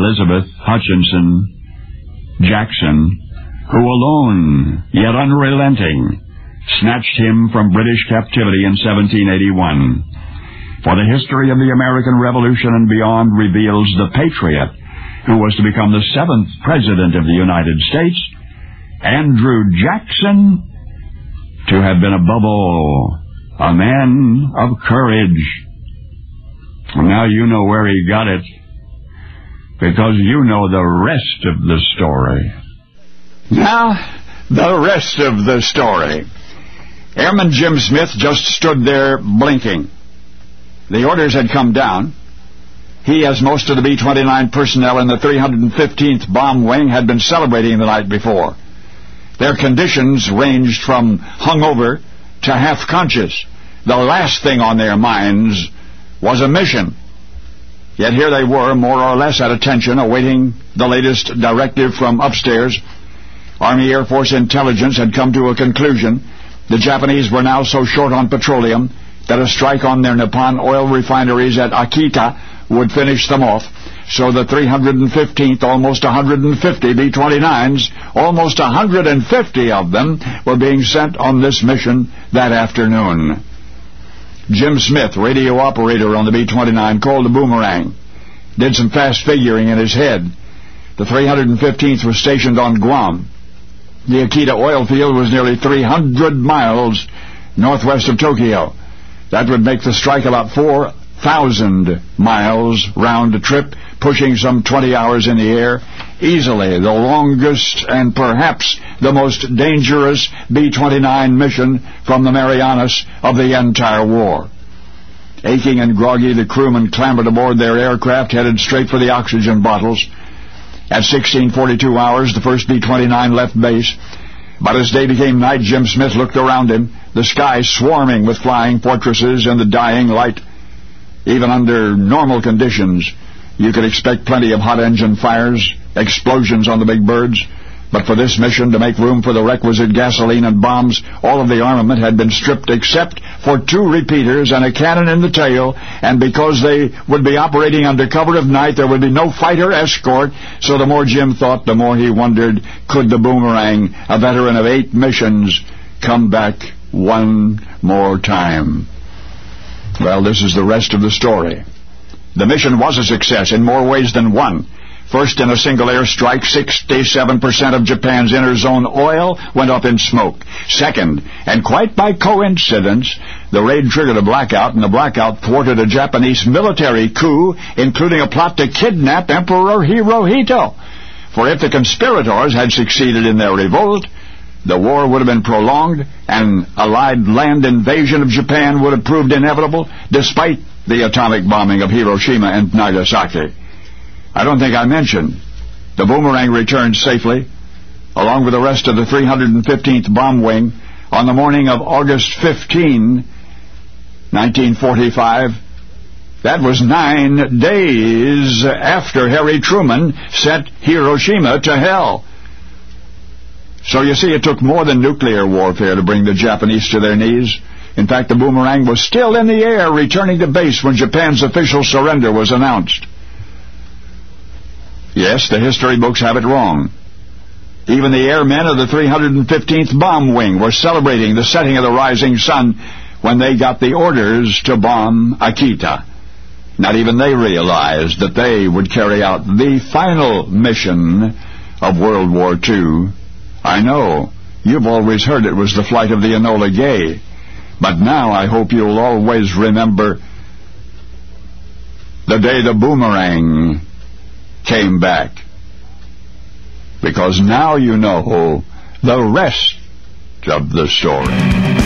Elizabeth Hutchinson Jackson, who alone, yet unrelenting, snatched him from British captivity in 1781. For the history of the American Revolution and beyond reveals the patriot who was to become the 7th President of the United States, Andrew Jackson, to have been above all a man of courage. Now you know where he got it, because you know the rest of the story. Now, the rest of the story. Airman Jim Smith just stood there blinking. The orders had come down. He, as most of the B-29 personnel in the 315th Bomb Wing, had been celebrating the night before. Their conditions ranged from hungover to half-conscious. The last thing on their minds was a mission. Yet here they were, more or less at attention, awaiting the latest directive from upstairs. Army Air Force intelligence had come to a conclusion. The Japanese were now so short on petroleum that a strike on their Nippon oil refineries at Akita would finish them off. So the 315th, almost 150 B-29s, almost 150 of them, were being sent on this mission that afternoon. Jim Smith, radio operator on the B-29, called the Boomerang, did some fast figuring in his head. The 315th was stationed on Guam. The Akita oil field was nearly 300 miles northwest of Tokyo. That would make the strike about 4,000 miles round trip, pushing some 20 hours in the air. Easily the longest and perhaps the most dangerous B-29 mission from the Marianas of the entire war. Aching and groggy, the crewmen clambered aboard their aircraft, headed straight for the oxygen bottles. At 16:42 hours, the first B-29 left base. But as day became night, Jim Smith looked around him, the sky swarming with flying fortresses and the dying light. Even under normal conditions, you could expect plenty of hot engine fires, explosions on the big birds. But for this mission, to make room for the requisite gasoline and bombs, all of the armament had been stripped except for 2 repeaters and a cannon in the tail, and because they would be operating under cover of night, there would be no fighter escort. So the more Jim thought, the more he wondered, could the Boomerang, a veteran of 8 missions, come back one more time? Well, this is the rest of the story. The mission was a success in more ways than one. First, in a single airstrike, 67% of Japan's inner zone oil went up in smoke. Second, and quite by coincidence, the raid triggered a blackout, and the blackout thwarted a Japanese military coup, including a plot to kidnap Emperor Hirohito. For if the conspirators had succeeded in their revolt, the war would have been prolonged, and Allied land invasion of Japan would have proved inevitable, despite the atomic bombing of Hiroshima and Nagasaki. I don't think I mentioned, the Boomerang returned safely, along with the rest of the 315th Bomb Wing, on the morning of August 15, 1945. That was 9 days after Harry Truman sent Hiroshima to hell. So you see, it took more than nuclear warfare to bring the Japanese to their knees. In fact, the Boomerang was still in the air, returning to base when Japan's official surrender was announced. Yes, the history books have it wrong. Even the airmen of the 315th Bomb Wing were celebrating the setting of the rising sun when they got the orders to bomb Akita. Not even they realized that they would carry out the final mission of World War II. I know, you've always heard it was the flight of the Enola Gay, but now I hope you'll always remember the day the Boomerang came back. Because now you know the rest of the story.